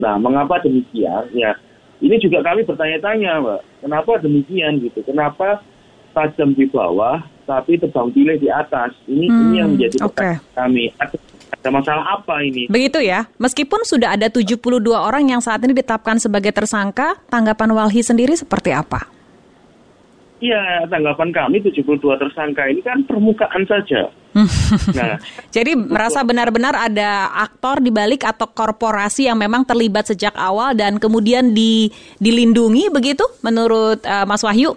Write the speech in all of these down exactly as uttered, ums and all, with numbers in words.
Nah, mengapa demikian? Ya, ini juga kami bertanya-tanya, Mbak. Kenapa demikian gitu? Kenapa tajam di bawah, tapi tebang pilih di atas? Ini, hmm, ini yang menjadi pertanyaan okay. kami. Ada, ada masalah apa ini? Begitu ya. Meskipun sudah ada tujuh puluh dua orang yang saat ini ditetapkan sebagai tersangka, tanggapan Walhi sendiri seperti apa? Iya, tanggapan kami tujuh puluh dua tersangka ini kan permukaan saja. Nah, jadi merasa benar-benar ada aktor di balik atau korporasi yang memang terlibat sejak awal dan kemudian di, dilindungi begitu menurut uh, Mas Wahyu?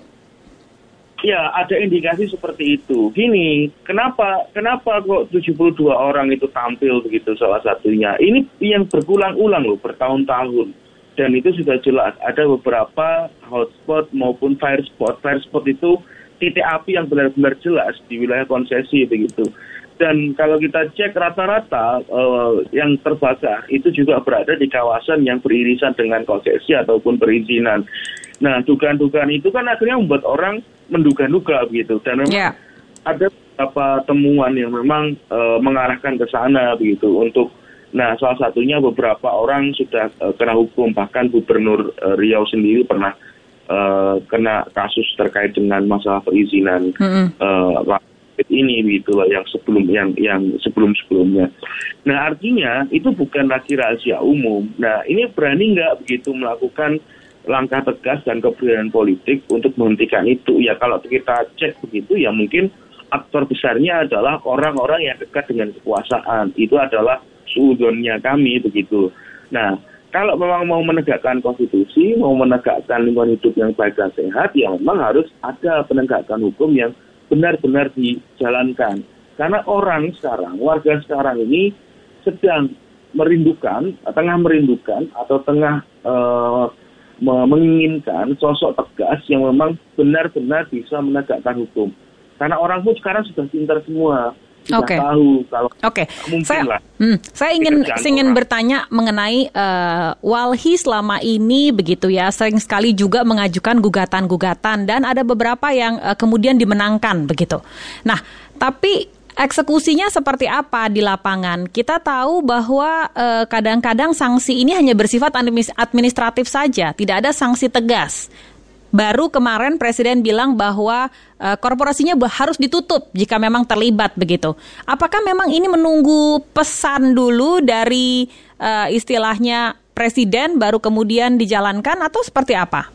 Ya, ada indikasi seperti itu. Gini, kenapa kenapa kok tujuh puluh dua orang itu tampil begitu salah satunya? Ini yang berulang-ulang loh, bertahun-tahun. Dan itu sudah jelas, ada beberapa hotspot maupun fire spot. Fire spot itu titik api yang benar-benar jelas di wilayah konsesi begitu. Dan kalau kita cek rata-rata uh, yang terbakar itu juga berada di kawasan yang beririsan dengan konsesi ataupun perizinan. Nah, dugaan-dugaan itu kan akhirnya membuat orang menduga-duga begitu. Dan memang yeah. ada beberapa temuan yang memang uh, mengarahkan ke sana begitu untuk. Nah, salah satunya beberapa orang sudah uh, kena hukum, bahkan Gubernur uh, Riau sendiri pernah uh, kena kasus terkait dengan masalah perizinan mm-hmm. uh, ini begitu lah yang sebelum yang yang sebelum-sebelumnya. Nah, artinya itu bukan lagi rahasia umum. Nah, ini berani nggak begitu melakukan langkah tegas dan keberanian politik untuk menghentikan itu? Ya, kalau kita cek begitu, ya mungkin aktor besarnya adalah orang-orang yang dekat dengan kekuasaan. Itu adalah suudonnya kami begitu. Nah, kalau memang mau menegakkan konstitusi, mau menegakkan lingkungan hidup yang baik dan sehat, ya memang harus ada penegakan hukum yang benar-benar dijalankan. Karena orang sekarang, warga sekarang ini sedang merindukan, tengah merindukan atau tengah uh, menginginkan sosok tegas yang memang benar-benar bisa menegakkan hukum. Karena orang pun sekarang sudah pintar semua. Oke. Okay. Tahu kalau okay. mungkin saya, lah. Hmm, saya ingin ingin bertanya mengenai uh, Walhi selama ini begitu ya, sering sekali juga mengajukan gugatan-gugatan dan ada beberapa yang uh, kemudian dimenangkan begitu. Nah, tapi eksekusinya seperti apa di lapangan? Kita tahu bahwa uh, kadang-kadang sanksi ini hanya bersifat administratif saja, tidak ada sanksi tegas. Baru kemarin Presiden bilang bahwa uh, korporasinya harus ditutup jika memang terlibat begitu. Apakah memang ini menunggu pesan dulu dari uh, istilahnya Presiden baru kemudian dijalankan atau seperti apa?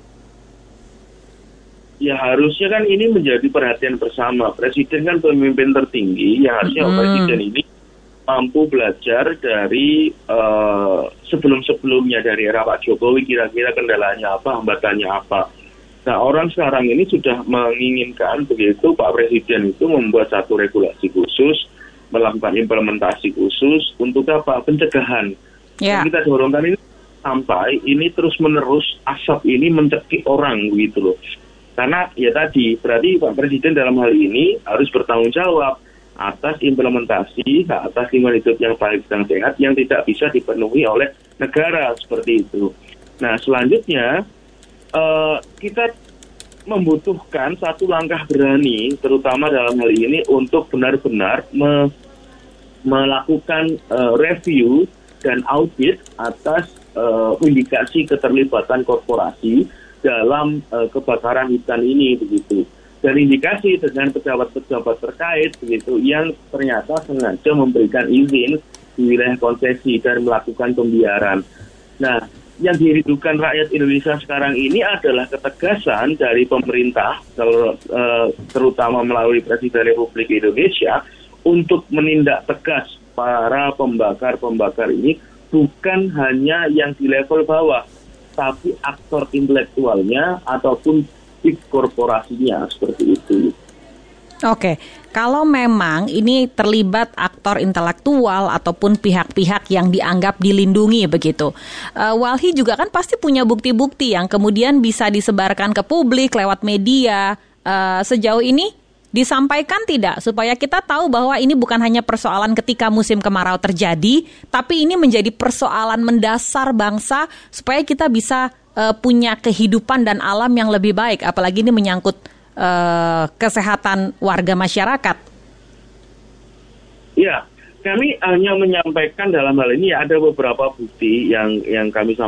Ya harusnya kan ini menjadi perhatian bersama. Presiden kan pemimpin tertinggi yang harusnya hmm. Presiden ini mampu belajar dari uh, sebelum-sebelumnya, dari era Pak Jokowi kira-kira kendalanya apa, hambatannya apa. Nah, orang sekarang ini sudah menginginkan begitu Pak Presiden itu membuat satu regulasi khusus, melakukan implementasi khusus untuk apa? Pencegahan. Yeah. Dan kita dorongkan ini sampai ini terus-menerus asap ini mencekik orang begitu loh. Karena ya tadi berarti Pak Presiden dalam hal ini harus bertanggung jawab atas implementasi atas lingkungan hidup yang baik dan sehat yang tidak bisa dipenuhi oleh negara seperti itu. Nah, selanjutnya Uh, kita membutuhkan satu langkah berani, terutama dalam hal ini untuk benar-benar me- melakukan uh, review dan audit atas uh, indikasi keterlibatan korporasi dalam uh, kebakaran hutan ini begitu. Dan indikasi dengan pejabat-pejabat terkait begitu yang ternyata sengaja memberikan izin di wilayah konsesi dan melakukan pembiaran. Nah, yang dirindukan rakyat Indonesia sekarang ini adalah ketegasan dari pemerintah, terutama melalui Presiden Republik Indonesia, untuk menindak tegas para pembakar-pembakar ini, bukan hanya yang di level bawah, tapi aktor intelektualnya ataupun big korporasinya, seperti itu. Oke, kalau memang ini terlibat aktor intelektual ataupun pihak-pihak yang dianggap dilindungi begitu, uh, Walhi juga kan pasti punya bukti-bukti yang kemudian bisa disebarkan ke publik lewat media. Uh, sejauh ini disampaikan tidak supaya kita tahu bahwa ini bukan hanya persoalan ketika musim kemarau terjadi, tapi ini menjadi persoalan mendasar bangsa supaya kita bisa uh, punya kehidupan dan alam yang lebih baik, apalagi ini menyangkut Uh, kesehatan warga masyarakat. Ya, kami hanya menyampaikan dalam hal ini ya ada beberapa bukti yang yang kami sampaikan